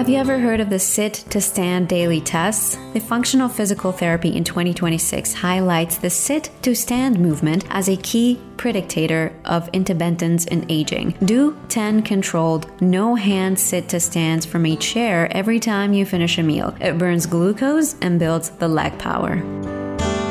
Have you ever heard of the sit to stand daily tests? The Functional Physical Therapy in 2026 highlights the sit to stand movement as a key predictor of interventions in aging. Do 10 controlled, no hand sit to stands from a chair every time you finish a meal. It burns glucose and builds the leg power.